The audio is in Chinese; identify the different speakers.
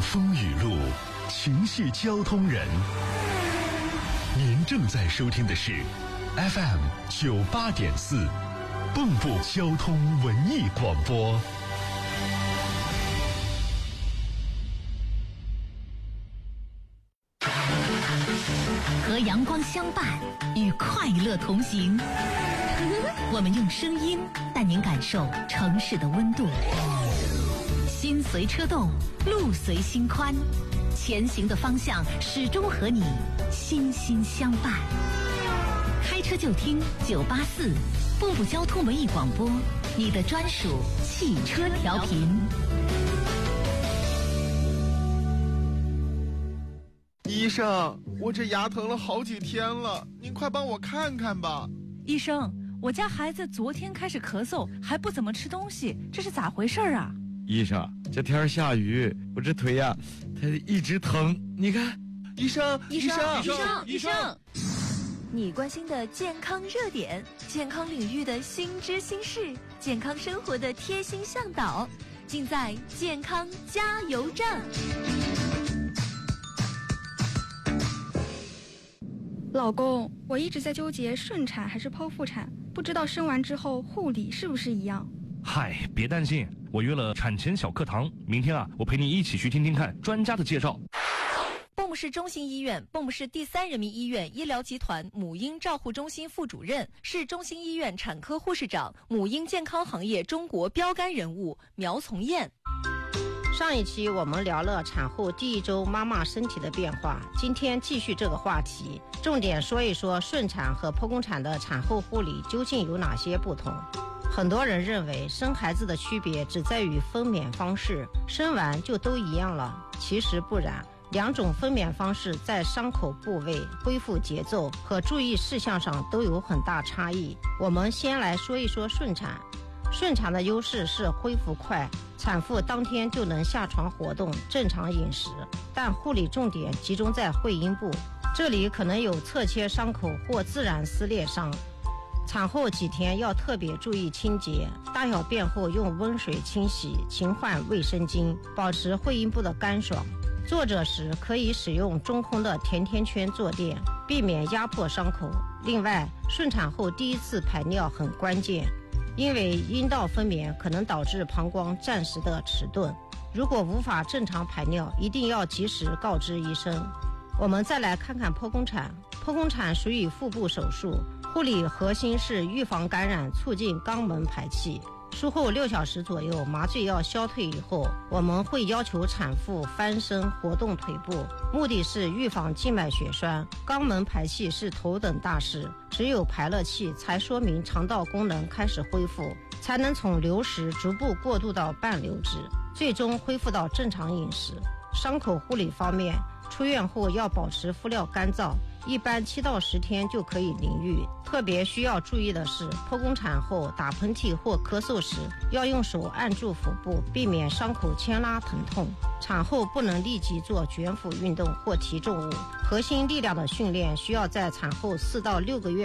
Speaker 1: 风雨路，情系交通人。您正在收听的是 FM98.4蚌埠交通文艺广播。
Speaker 2: 和阳光相伴，与快乐同行。我们用声音带您感受城市的温度。心随车动，路随心宽，前行的方向始终和你心心相伴。开车就听984蚌埠交通文艺广播，你的专属汽车调频。
Speaker 3: 医生，我这牙疼了好几天了，您快帮我看看吧。
Speaker 4: 医生，我家孩子昨天开始咳嗽，还不怎么吃东西，这是咋回事啊？
Speaker 5: 医生，这天下雨，我这腿呀，它一直疼。你看，
Speaker 3: 医生，
Speaker 6: 你关心的健康热点，健康领域的新知新事，健康生活的贴心向导，尽在健康加油站。
Speaker 7: 老公，我一直在纠结顺产还是剖腹产，不知道生完之后护理是不是一样。
Speaker 8: 嗨，别担心，我约了产前小课堂，明天我陪你一起去听听看专家的介绍。
Speaker 6: 蚌埠市中心医院、蚌埠市第3人民医院医疗集团母婴照护中心副主任，市中心医院产科护士长，母婴健康行业中国标杆人物苗从艳。
Speaker 9: 上一期我们聊了产后第1周妈妈身体的变化，今天继续这个话题，重点说一说顺产和剖宫产的产后护理究竟有哪些不同。很多人认为生孩子的区别只在于分娩方式，生完就都一样了，其实不然，两种分娩方式在伤口部位、恢复节奏和注意事项上都有很大差异。我们先来说一说顺产。顺产的优势是恢复快，产妇当天就能下床活动、正常饮食，但护理重点集中在会阴部，这里可能有侧切伤口或自然撕裂伤。产后几天要特别注意清洁，大小便后用温水清洗，勤换卫生巾，保持会阴部的干爽。坐着时可以使用中空的甜甜圈坐垫，避免压迫伤口。另外，顺产后第1次排尿很关键，因为阴道分娩可能导致膀胱暂时的迟钝，如果无法正常排尿，一定要及时告知医生。我们再来看看剖宫产。剖宫产属于腹部手术，护理核心是预防感染，促进肛门排气。术后6小时左右，麻醉药消退以后，我们会要求产妇翻身活动腿部，目的是预防静脉血栓。肛门排气是头等大事，只有排了气，才说明肠道功能开始恢复，才能从流食逐步过渡到半流质，最终恢复到正常饮食。伤口护理方面，出院后要保持敷料干燥，一般7到10天就可以淋浴。特别需要注意的是，剖宫产后打喷嚏或咳嗽时，要用手按住腹部，避免伤口牵拉疼痛。产后不能立即做卷腹运动或提重物，核心力量的训练需要在产后4到6个月